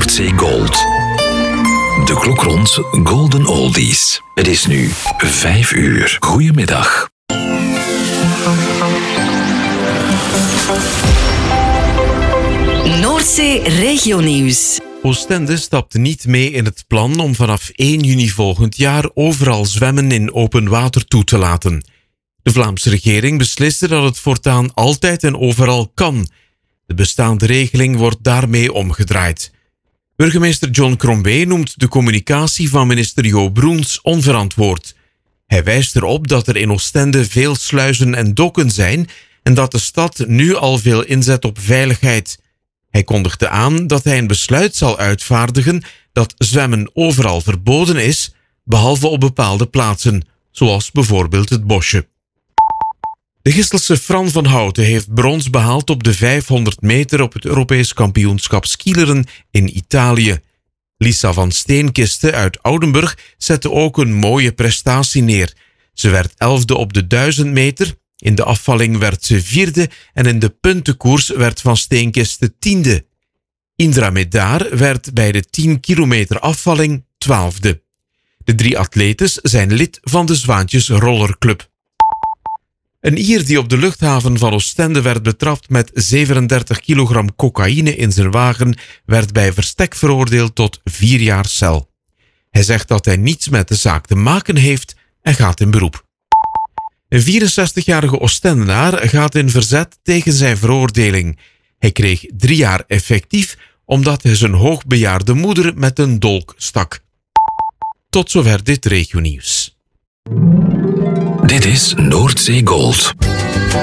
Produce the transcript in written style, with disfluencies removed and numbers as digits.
Noordzee Gold. De klok rond Golden Oldies. Het is nu 5 uur. Goedemiddag. Noordzee Regionieuws. Oostende stapt niet mee in het plan om vanaf 1 juni volgend jaar overal zwemmen in open water toe te laten. De Vlaamse regering besliste dat het voortaan altijd en overal kan. De bestaande regeling wordt daarmee omgedraaid. Burgemeester John Crombie noemt de communicatie van minister Jo Broens onverantwoord. Hij wijst erop dat er in Oostende veel sluizen en dokken zijn en dat de stad nu al veel inzet op veiligheid. Hij kondigde aan dat hij een besluit zal uitvaardigen dat zwemmen overal verboden is, behalve op bepaalde plaatsen, zoals bijvoorbeeld het bosje. De Giesselse Fran van Houten heeft brons behaald op de 500 meter op het Europees kampioenschap skileren in Italië. Lisa van Steenkiste uit Oudenburg zette ook een mooie prestatie neer. Ze werd 11e op de 1000 meter, in de afvalling werd ze 4e en in de puntenkoers werd Van Steenkiste 10e. Indra Medar werd bij de 10 kilometer afvalling 12e. De 3 atletes zijn lid van de Zwaantjes Rollerclub. Een Ier die op de luchthaven van Oostende werd betrapt met 37 kilogram cocaïne in zijn wagen, werd bij verstek veroordeeld tot 4 jaar cel. Hij zegt dat hij niets met de zaak te maken heeft en gaat in beroep. Een 64-jarige Oostendenaar gaat in verzet tegen zijn veroordeling. Hij kreeg 3 jaar effectief omdat hij zijn hoogbejaarde moeder met een dolk stak. Tot zover dit regionieuws. Dit is Noordzee Gold.